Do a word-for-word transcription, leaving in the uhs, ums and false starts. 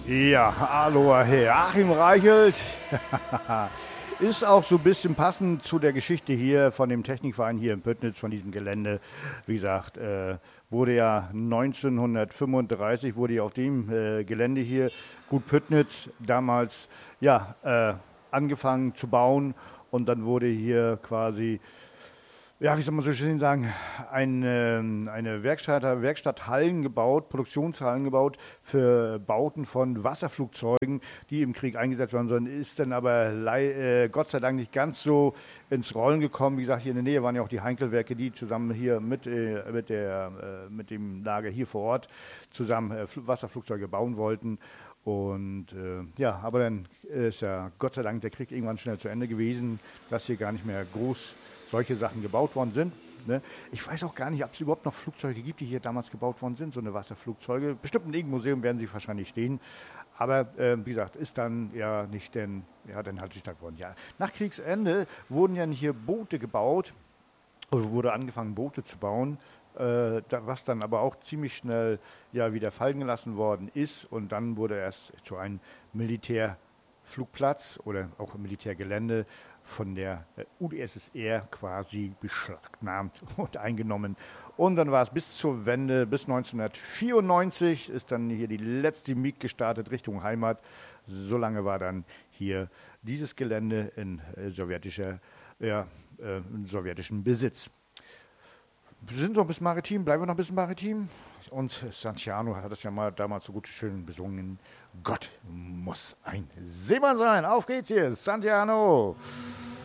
Ja, hallo Herr Achim Reichelt. Ist auch so ein bisschen passend zu der Geschichte hier von dem Technikverein hier in Pöttnitz, von diesem Gelände. Wie gesagt, äh, wurde ja neunzehnhundertfünfunddreißig, wurde ja auf dem äh, Gelände hier, Gut Pöttnitz, damals ja, äh, angefangen zu bauen. Und dann wurde hier quasi, ja, wie soll man so schön sagen, ein, ähm, eine Werkstatt, Werkstatthallen gebaut, Produktionshallen gebaut für Bauten von Wasserflugzeugen, die im Krieg eingesetzt werden sollen. Ist dann aber lei- äh, Gott sei Dank nicht ganz so ins Rollen gekommen. Wie gesagt, hier in der Nähe waren ja auch die Heinkelwerke, die zusammen hier mit, äh, mit, der, äh, mit dem Lager hier vor Ort zusammen äh, Fl- Wasserflugzeuge bauen wollten. Und äh, ja, aber dann ist ja Gott sei Dank der Krieg irgendwann schnell zu Ende gewesen, dass hier gar nicht mehr groß solche Sachen gebaut worden sind. Ne? Ich weiß auch gar nicht, ob es überhaupt noch Flugzeuge gibt, die hier damals gebaut worden sind, so eine Wasserflugzeuge. Bestimmt in irgendeinem Museum werden sie wahrscheinlich stehen. Aber äh, wie gesagt, ist dann ja nicht denn, ja, dann halt die Stadt worden. Ja. Nach Kriegsende wurden ja hier Boote gebaut, also wurde angefangen, Boote zu bauen, äh, da, was dann aber auch ziemlich schnell ja wieder fallen gelassen worden ist. Und dann wurde erst zu einem Militärflugplatz oder auch ein Militärgelände von der äh, U d S S R quasi beschlagnahmt und eingenommen. Und dann war es bis zur Wende, bis neunzehnhundertvierundneunzig ist dann hier die letzte M I G gestartet Richtung Heimat. So lange war dann hier dieses Gelände in äh, sowjetischer, ja, äh, in sowjetischem Besitz. Wir sind noch ein bisschen maritim, bleiben wir noch ein bisschen maritim. Und Santiano hat es ja mal damals so gut schön besungen. Gott muss ein Seemann sein. Auf geht's hier, Santiano.